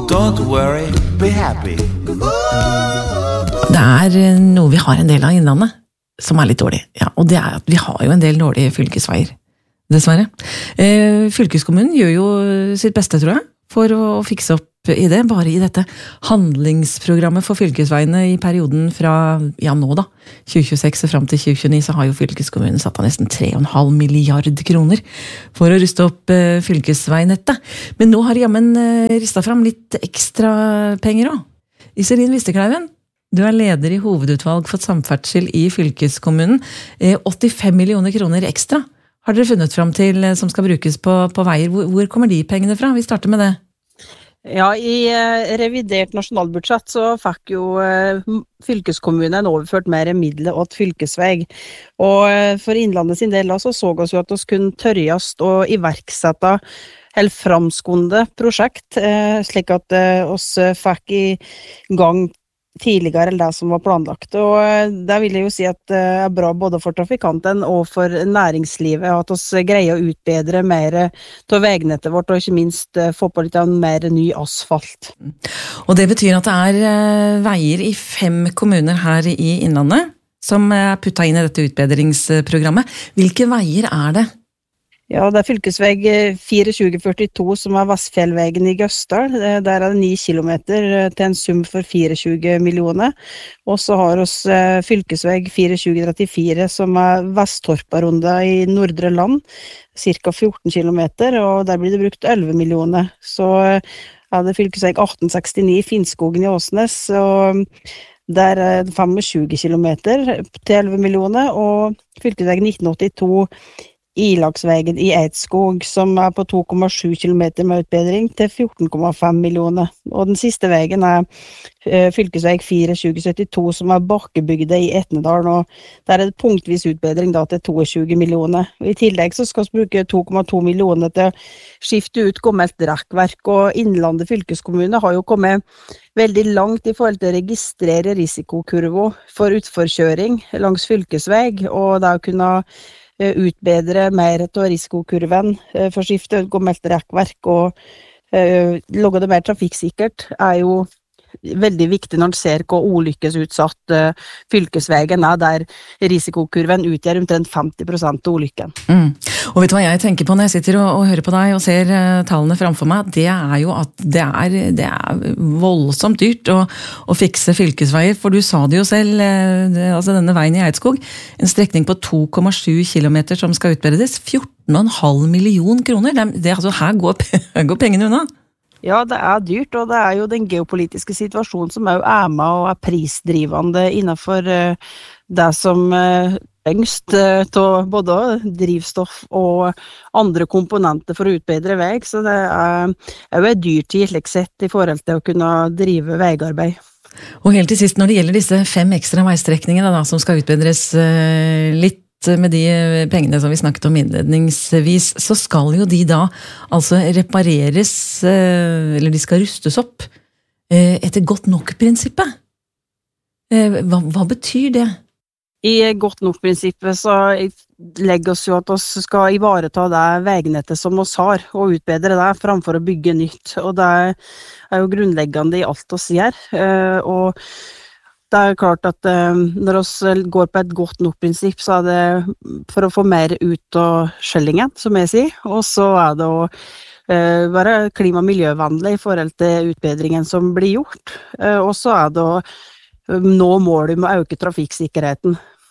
Don't worry, be happy. Det noe vi har en del av innlandet, som litt dårlig. Ja, og det at vi har jo en del dårlige fylkesveier, dessverre. Fylkeskommunen gjør jo sitt beste, tror jeg, for å fikse opp i det, bare i dette handlingsprogrammet for fylkesveiene i perioden fra, ja nå da, 2026 og frem til 2029, så har jo fylkeskommunen satt av nesten 3,5 milliard kroner for å ruste opp fylkesveinettet. Men nå har jammen ristet fram litt ekstra penger også. Iselin Vistekleiven, du leder i hovedutvalg for samferdsel i fylkeskommunen. 85 millioner kroner ekstra har dere funnet fram til som skal brukes på veier. Hvor kommer de pengene fra? Vi starter med det. Ja, i revidert nasjonalbudsjett så fikk jo fylkeskommunen overført mer midler åt fylkesveg. Og for Innlandet sin del så oss jo at oss kunne tørjast og iverksette helt framskunde prosjekt, slik at oss fikk i gang tidligere enn det som var planlagt. Og det vil jeg jo si at det bra både for trafikanten og for næringslivet at oss greier å utbedre mer til vegnettet vårt, og ikke minst få på litt mer ny asfalt. Og det betyr at det veier i 5 kommuner her i Innlandet som puttet inn i dette utbedringsprogrammet. Hvilke veier det? Ja, det fylkesveg 2442 som Vestfjellvegen i Gøsdal. Der det 9 kilometer til en sum for 24 millioner. Og så har oss fylkesveg 2434 som Vesttorparunda i Nordre Land, cirka 14 kilometer, og der blir det brukt 11 millioner. Så det fylkesveg 1869 Finnskogen i Åsnes, og der 25 kilometer til 11 millioner, og fylkesveg 1982 Ilagsvegen i Eidskog, som på 2,7 kilometer med utbedring til 14,5 millioner. Og den siste vegen fylkesveg 2472, som Bakkebygde i Etnedalen, og der det punktvis utbedring da til 22 millioner. I tillegg så skal vi bruke 2,2 millioner til å skifte ut gammelt rekkverk, og Innlandet fylkeskommune har jo kommet veldig langt i forhold til å registrere risikokurvo for utforkjøring langs fylkesveg, og det å kunne utbedre mer av risikokurven, forskifte ut gammelt rekkverk og lage det mer trafikksikkert jo veldig viktig når man ser hvor ulykkesutsatt fylkesvegen der risikokurven utgjør omtrent 50% av ulykken. Og vet du hva jeg tenker på når jeg sitter og hører på deg og ser tallene framfor meg? Det jo at det voldsomt dyrt å fikse fylkesveier, for du sa det jo selv, altså denne veien i Eidskog, en strekning på 2,7 kilometer som skal utbedres, 14,5 million kroner. Altså, her går pengene unna. Ja, det dyrt, og det jo den geopolitiske situasjonen som jo med og prisdrivende innenfor det som yngst av både drivstoff og andre komponenter for å utbedre vei, så det jo dyrtid slik sett i forhold til å kunne drive veiarbeid. Og helt til sist, når det gjelder disse 5 ekstra veistrekningene da, som skal utbedres litt med de pengene som vi snakket om innledningsvis, så skal jo de da altså repareres, eller de skal rustes opp etter godt nok-prinsippet. Hva betyr det? I godt nok-prinsippet så legger oss jo at vi skal ivareta det vegnettet som vi har, og utbedre det framfor å bygge nytt. Og det jo grunnleggende i alt vi gjør, og det klart at når vi går på et godt nok-prinsipp, så det for å få mer ut av skjellingen, som jeg sier, og så det å være klima- og miljøvennlig i forhold til utbedringen som blir gjort, og så det å nå målet med å øke trafikksikkerheten.